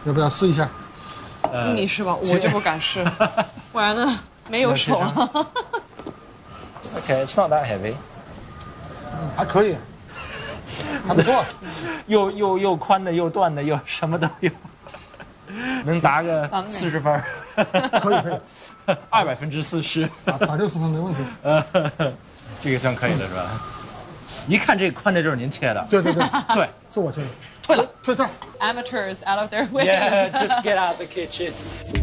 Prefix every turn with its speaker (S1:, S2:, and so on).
S1: 要不要试一下？
S2: 你试吧，我就不敢试，不然呢没有手了。
S3: Okay, it's not that heavy.
S1: 还可以，还不错。
S3: 又宽的，又断的，又什么都有，能答个40分。
S1: 可以
S3: ，240%，
S1: 打60分没问题。
S3: 这个算可以的是吧？一看这宽的就是您切的。
S1: 对，
S3: 对，
S1: 是我切的。
S3: 退了，
S1: 退赛。
S2: Amateurs out of their way.
S3: Yeah, just get out the kitchen.